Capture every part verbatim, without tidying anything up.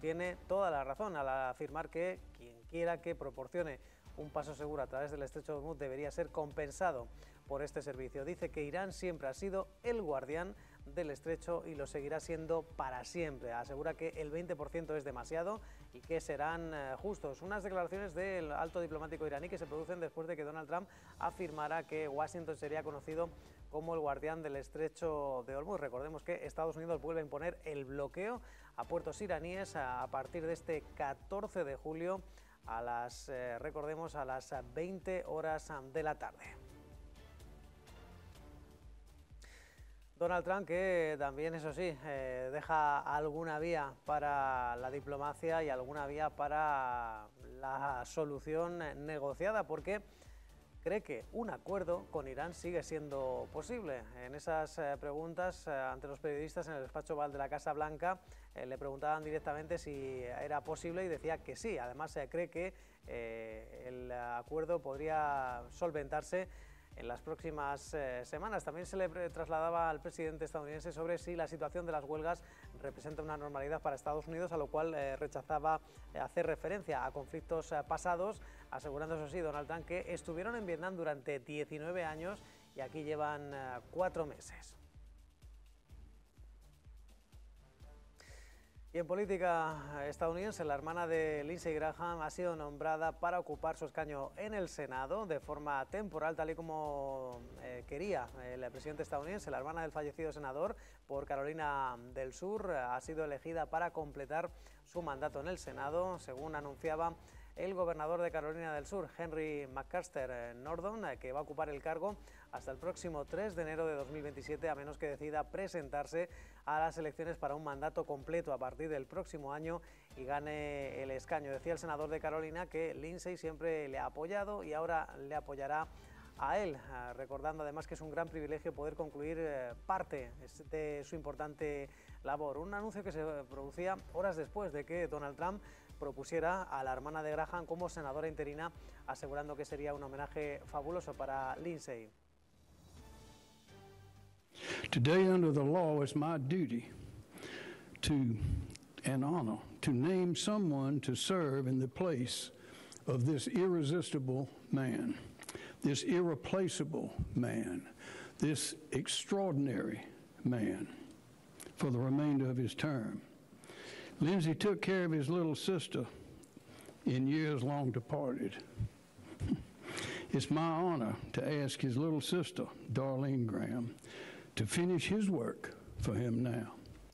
tiene toda la razón al afirmar que quien quiera que proporcione un paso seguro a través del estrecho de Hormuz debería ser compensado por este servicio. Dice que Irán siempre ha sido el guardián del estrecho y lo seguirá siendo para siempre. Asegura que el veinte por ciento es demasiado y que serán eh, justos. Unas declaraciones del alto diplomático iraní que se producen después de que Donald Trump afirmara que Washington sería conocido como el guardián del estrecho de Hormuz. Recordemos que Estados Unidos vuelve a imponer el bloqueo a puertos iraníes a, a partir de este catorce de julio a las, eh, recordemos, a las veinte horas de la tarde. Donald Trump, que también, eso sí, eh, deja alguna vía para la diplomacia y alguna vía para la solución negociada, porque cree que un acuerdo con Irán sigue siendo posible. En esas eh, preguntas eh, ante los periodistas en el despacho Oval de la Casa Blanca eh, le preguntaban directamente si era posible y decía que sí. Además, se eh, cree que eh, el acuerdo podría solventarse en las próximas eh, semanas. También se le trasladaba al presidente estadounidense sobre si la situación de las huelgas representa una normalidad para Estados Unidos, a lo cual eh, rechazaba eh, hacer referencia a conflictos eh, pasados, asegurando, eso sí, Donald Trump, que estuvieron en Vietnam durante diecinueve años y aquí llevan eh, cuatro meses. Y en política estadounidense, la hermana de Lindsey Graham ha sido nombrada para ocupar su escaño en el Senado de forma temporal, tal y como eh, quería el presidente estadounidense. La hermana del fallecido senador por Carolina del Sur ha sido elegida para completar su mandato en el Senado, según anunciaba el gobernador de Carolina del Sur, Henry McMaster Nordon, que va a ocupar el cargo hasta el próximo tres de enero de dos mil veintisiete, a menos que decida presentarse a las elecciones para un mandato completo a partir del próximo año y gane el escaño. Decía el senador de Carolina que Lindsey siempre le ha apoyado y ahora le apoyará a él, recordando además que es un gran privilegio poder concluir parte de su importante labor. Un anuncio que se producía horas después de que Donald Trump propusiera a la hermana de Graham como senadora interina, asegurando que sería un homenaje fabuloso para Lindsey. Today, under the law, it's my duty to, and honor, to name someone to serve in the place of this irresistible man, this irreplaceable man, this extraordinary man for the remainder of his term. Lindsey took care of his little sister in years long departed. It's my honor to ask his little sister, Darlene Graham, to finish his work for him now.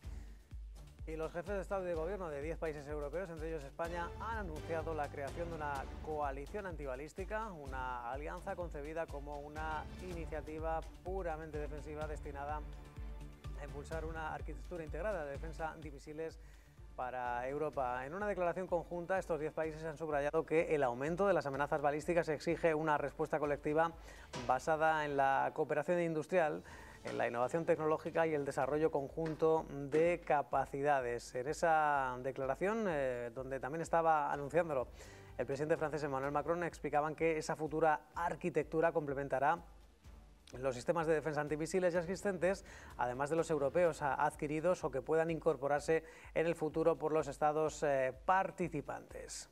Y los jefes de Estado y de Gobierno de diez países europeos, entre ellos España, han anunciado la creación de una coalición antibalística, una alianza concebida como una iniciativa puramente defensiva destinada a impulsar una arquitectura integrada de defensa antimisiles para Europa. En una declaración conjunta, estos diez países han subrayado que el aumento de las amenazas balísticas exige una respuesta colectiva basada en la cooperación industrial, en la innovación tecnológica y el desarrollo conjunto de capacidades. En esa declaración, eh, donde también estaba anunciándolo el presidente francés Emmanuel Macron, explicaban que esa futura arquitectura complementará los sistemas de defensa antimisiles ya existentes, además de los europeos adquiridos o que puedan incorporarse en el futuro por los estados eh, participantes.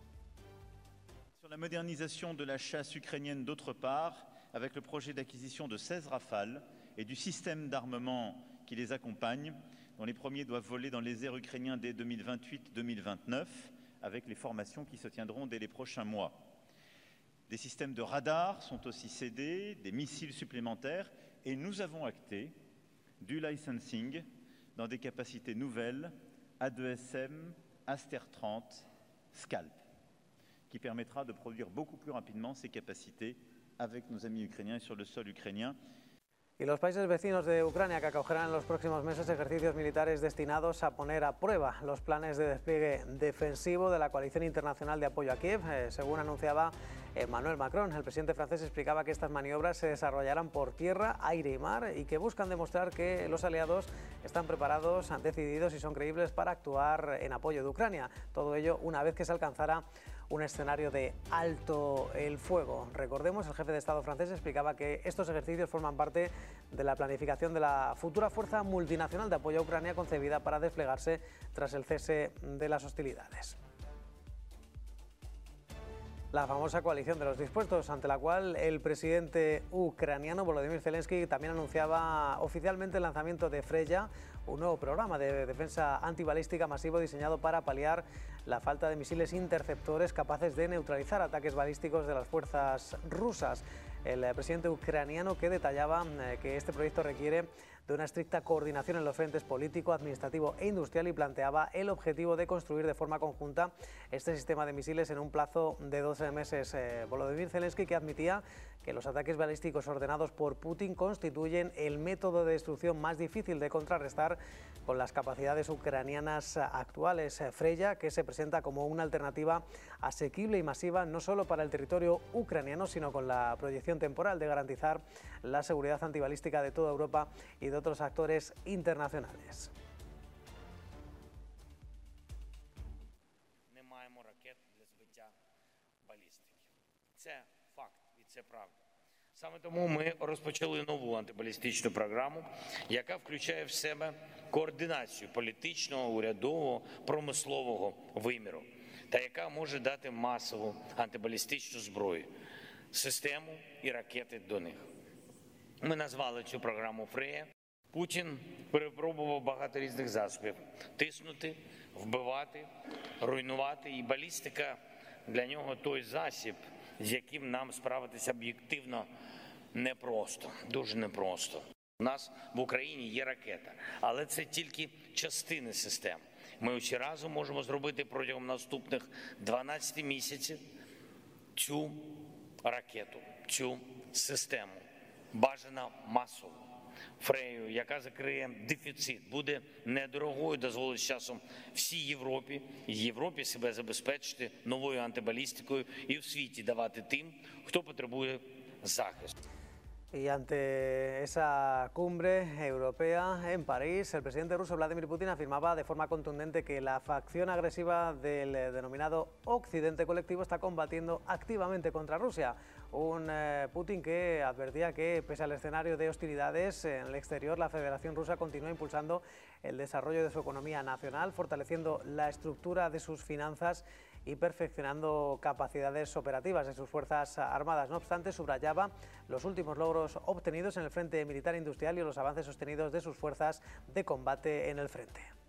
Sur la modernisation de la chasse ukrainienne d'autre part, avec le projet d'acquisition de seize Rafales et du système d'armement qui les accompagne, dont les premiers doivent voler dans les airs ukrainiens dès deux mille vingt-huit deux mille vingt-neuf, avec les formations qui se tiendront dès les prochains mois. Des systèmes de radar sont aussi cédés, des missiles supplémentaires, et nous avons acté du licensing dans des capacités nouvelles, A deux S M, Aster trente, Scalp, qui permettra de produire beaucoup plus rapidement ces capacités avec nos amis ukrainiens et sur le sol ukrainien. Y los países vecinos de Ucrania, que acogerán en los próximos meses ejercicios militares destinados a poner a prueba los planes de despliegue defensivo de la coalición internacional de apoyo a Kiev, eh, según anunciaba Emmanuel Macron. El presidente francés explicaba que estas maniobras se desarrollarán por tierra, aire y mar y que buscan demostrar que los aliados están preparados, decididos y son creíbles para actuar en apoyo de Ucrania. Todo ello una vez que se alcanzara un escenario de alto el fuego. Recordemos, el jefe de Estado francés explicaba que estos ejercicios forman parte de la planificación de la futura fuerza multinacional de apoyo a Ucrania concebida para desplegarse tras el cese de las hostilidades. La famosa coalición de los dispuestos, ante la cual el presidente ucraniano Volodymyr Zelensky también anunciaba oficialmente el lanzamiento de Freya, un nuevo programa de defensa antibalística masivo diseñado para paliar la falta de misiles interceptores capaces de neutralizar ataques balísticos de las fuerzas rusas. El presidente ucraniano que detallaba que este proyecto requiere de una estricta coordinación en los frentes político, administrativo e industrial y planteaba el objetivo de construir de forma conjunta este sistema de misiles en un plazo de doce meses. Eh, Volodymyr Zelensky, que admitía que los ataques balísticos ordenados por Putin constituyen el método de destrucción más difícil de contrarrestar con las capacidades ucranianas actuales. Freya, que se presenta como una alternativa asequible y masiva no solo para el territorio ucraniano, sino con la proyección temporal de garantizar la seguridad antibalística de toda Europa y de otros actores internacionales. Не маємо ракет для збиття балістики. Це факт і це правда. Саме тому ми розпочали нову антибалістичну програму, яка включає в себе координацію політичного, урядового, промислового виміру, та яка може дати масову антибалістичну зброю, систему і ракети до них. Ми назвали цю програму «Фрея». Путін перепробував багато різних засобів – тиснути, вбивати, руйнувати. І балістика для нього той засіб, з яким нам справитися об'єктивно непросто, дуже непросто. У нас в Україні є ракета, але це тільки частини систем. Ми усі разом можемо зробити протягом наступних дванадцяти місяців цю ракету, цю систему, бажано масово. Фрею, яка закриє дефіцит, буде недорогою, дозволить з часом всій Європі, і Європі себе забезпечити новою антибалістикою і в світі давати тим, хто потребує захисту. Y ante esa cumbre europea en París, el presidente ruso Vladimir Putin afirmaba de forma contundente que la facción agresiva del denominado Occidente colectivo está combatiendo activamente contra Rusia. Un eh, Putin que advertía que, pese al escenario de hostilidades en el exterior, la Federación Rusa continúa impulsando el desarrollo de su economía nacional, fortaleciendo la estructura de sus finanzas y perfeccionando capacidades operativas de sus fuerzas armadas. No obstante, subrayaba los últimos logros obtenidos en el frente militar industrial y los avances sostenidos de sus fuerzas de combate en el frente.